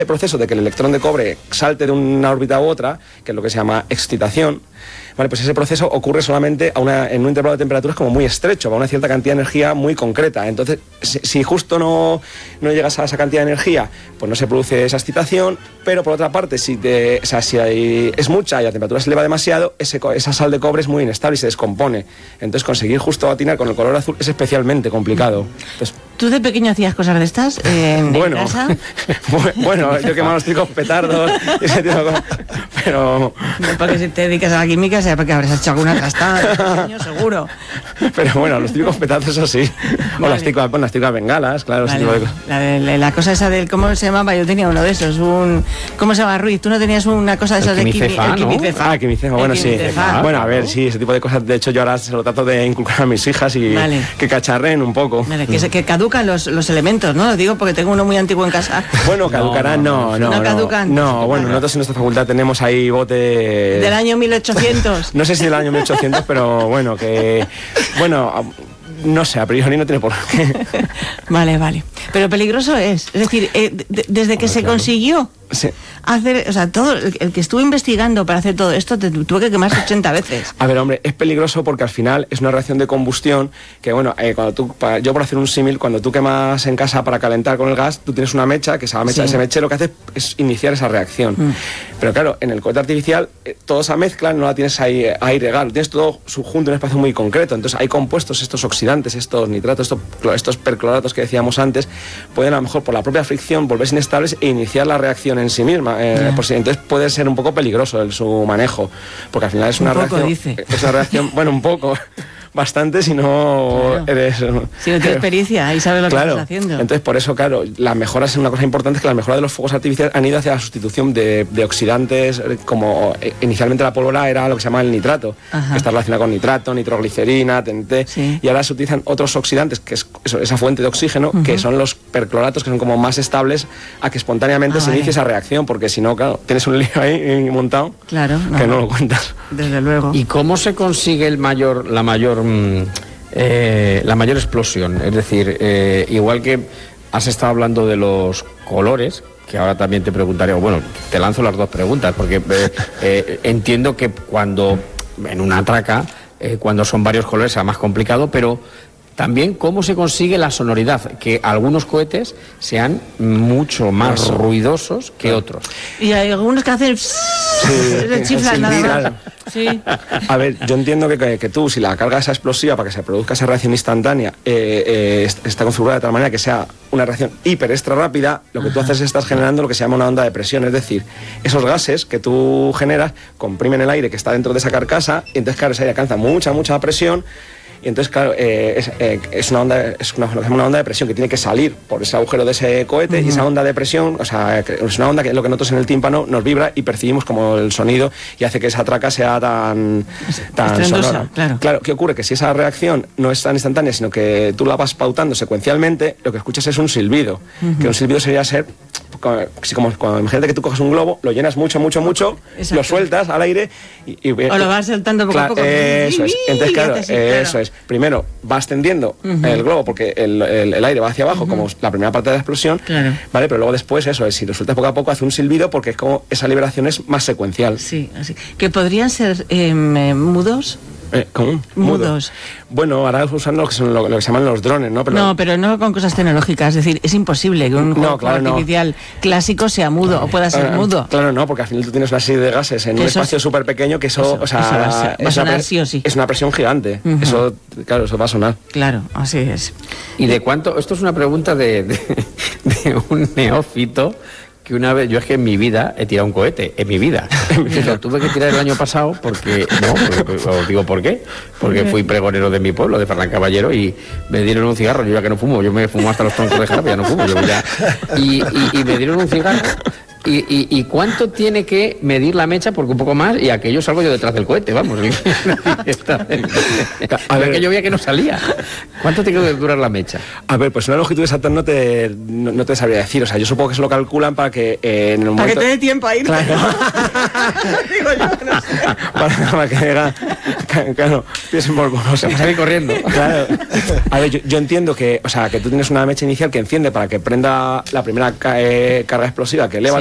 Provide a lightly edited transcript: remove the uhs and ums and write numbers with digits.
El proceso de que el electrón de cobre salte de una órbita u otra, que es lo que se llama excitación, vale, pues ese proceso ocurre solamente en un intervalo de temperaturas como muy estrecho, a una cierta cantidad de energía muy concreta. Entonces, si justo no llegas a esa cantidad de energía, pues no se produce esa excitación, pero por otra parte, si es mucha y la temperatura se eleva demasiado, esa sal de cobre es muy inestable y se descompone. Entonces, conseguir justo atinar con el color azul es especialmente complicado. Entonces, ¿tú de pequeño hacías cosas de estas en casa? Bueno, yo quemaba los tricos petardos y ese tipo de cosas, pero... No porque si te dedicas a la química, sea porque habrás hecho alguna trastada, seguro. Pero bueno, los tricos petardos, eso sí. Vale. O las tricas bengalas, claro. Vale. Ese tipo de cosas. La cosa esa del... ¿Cómo se llamaba? Yo tenía uno de esos. ¿Cómo se llama, Ruiz? ¿Tú no tenías una cosa de esas de quimicefa, ¿no? Ah, quimicefa, bueno, sí. Bueno, a ver, sí, ese tipo de cosas. De hecho, yo ahora se lo trato de inculcar a mis hijas y que cacharren un poco. Vale, que caducan los elementos, ¿no? Lo digo porque tengo uno muy antiguo en casa. Bueno, caducarán, no caducan. No, bueno, nosotros en nuestra facultad tenemos ahí bote... Del año 1800. No sé si del año 1800, pero bueno, no sé, a priori no tiene por qué. Vale. Pero peligroso es. Es decir, desde que se consiguió hacer, o sea, todo el que estuvo investigando para hacer todo esto, tuvo que quemarse 80 veces. A ver, hombre, es peligroso porque al final es una reacción de combustión que, bueno, yo por hacer un símil, cuando tú quemas en casa para calentar con el gas, tú tienes una mecha, que esa mecha, ese mechero lo que hace es iniciar esa reacción. Pero claro, en el cohete artificial, toda esa mezcla no la tienes ahí aire gas, lo tienes todo subjunto en un espacio muy concreto. Entonces hay compuestos, estos oxidantes, estos nitratos, estos percloratos que decíamos antes, pueden a lo mejor por la propia fricción volverse inestables e iniciar la reacción en sí misma. Entonces puede ser un poco peligroso su manejo, porque al final es una reacción, bueno, un poco... Bastante si no eres... Si no tienes experiencia y sabes lo que estás haciendo. Entonces, por eso, claro, las mejoras, una cosa importante es que las mejoras de los fuegos artificiales han ido hacia la sustitución de oxidantes, como inicialmente la pólvora era lo que se llama el nitrato, que está relacionado con nitrato, nitroglicerina, TNT, y ahora se utilizan otros oxidantes, que es esa fuente de oxígeno, que son los percloratos, que son como más estables a que espontáneamente se inicie esa reacción, porque si no, claro, tienes un lío ahí montado que no lo cuentas. Desde luego. ¿Y cómo se consigue la mayor explosión? Es decir, igual que has estado hablando de los colores, que ahora también te preguntaré, bueno, te lanzo las dos preguntas, porque entiendo que cuando en una traca, cuando son varios colores sea más complicado, pero también cómo se consigue la sonoridad, que algunos cohetes sean mucho más ruidosos que otros. Y hay algunos que hacen... chiflan nada más. Sí. A ver, yo entiendo que tú, si la carga esa explosiva para que se produzca esa reacción instantánea está configurada de tal manera que sea una reacción hiper extra rápida, lo que tú haces es estás generando lo que se llama una onda de presión, es decir, esos gases que tú generas comprimen el aire que está dentro de esa carcasa y entonces, claro, ese aire alcanza mucha presión. Y entonces, claro, es una onda de presión que tiene que salir por ese agujero de ese cohete, y esa onda de presión, o sea, es una onda que lo que nosotros en el tímpano nos vibra y percibimos como el sonido y hace que esa traca sea tan sonora. Claro, ¿qué ocurre? Que si esa reacción no es tan instantánea, sino que tú la vas pautando secuencialmente, lo que escuchas es un silbido, que un silbido sería ser... Como imagínate que tú coges un globo, lo llenas mucho, lo sueltas al aire o lo vas soltando poco a poco. Eso es. Entonces, claro, eso es. Primero va ascendiendo el globo porque el aire va hacia abajo, como la primera parte de la explosión, ¿vale? Pero luego después, eso es, si lo sueltas poco a poco, hace un silbido porque es como esa liberación es más secuencial. Sí, así. ¿Que podrían ser mudos? ¿Cómo? Mudos. Bueno, ahora usando lo que se llaman los drones, ¿no? Pero no con cosas tecnológicas. Es decir, es imposible que un juego artificial clásico sea mudo o pueda ser mudo. Claro, no, porque al final tú tienes una serie de gases en un espacio súper pequeño que eso va a sonar sí o sí. Es una presión gigante. Eso va a sonar. Claro, así es. ¿Y de cuánto? Esto es una pregunta de un neófito. Que una vez, yo es que en mi vida he tirado un cohete, en mi vida. Lo tuve que tirar el año pasado porque os digo por qué. Porque fui pregonero de mi pueblo, de Ferran Caballero, y me dieron un cigarro. Yo ya que no fumo, yo me fumo hasta los troncos de jarabe, ya no fumo. Y me dieron un cigarro ¿Y cuánto tiene que medir la mecha? Porque un poco más y aquello salgo yo detrás del cohete, vamos. A ver, que yo veía que no salía. ¿Cuánto tiene que durar la mecha? A ver, pues una longitud exacta no te sabría decir. O sea, yo supongo que se lo calculan para que en el momento... Para que te dé tiempo a ir. Claro. Digo yo, no sé. Para que diga... Claro, piensen por cosas. Vamos a ir corriendo. Claro. A ver, yo entiendo que, o sea, que tú tienes una mecha inicial que enciende para que prenda la primera carga explosiva que eleva